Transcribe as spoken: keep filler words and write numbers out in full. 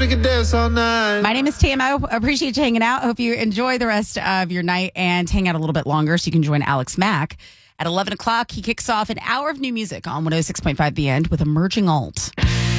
we could dance all night. My name is Tam. I appreciate you hanging out. Hope you enjoy the rest of your night and hang out a little bit longer so you can join Alex Mack. At eleven o'clock, he kicks off an hour of new music on one oh six point five The End with Emerging Alt.